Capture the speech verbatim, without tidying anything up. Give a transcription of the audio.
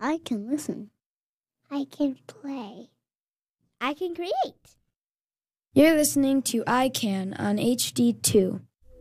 I can listen. I can play. I can create. You're listening to I Can on H D two.